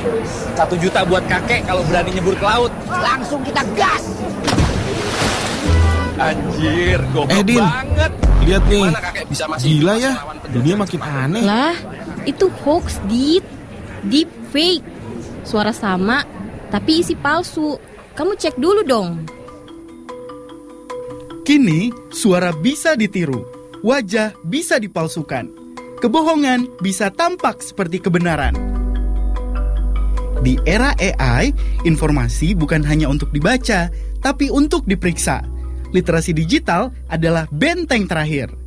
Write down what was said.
1 juta buat kakek kalau berani nyebur ke laut. Langsung kita gas. Anjir, goblok Din, banget. lihat nih. Gimana kakek bisa masih Gila ya, melawan penjajah dunia makin aneh. Lah, itu hoax, deep fake. Suara sama, tapi isi palsu. Kamu cek dulu dong. Kini, suara bisa ditiru, wajah bisa dipalsukan, kebohongan bisa tampak seperti kebenaran. Di era AI, informasi bukan hanya untuk dibaca, tapi untuk diperiksa. Literasi digital adalah benteng terakhir.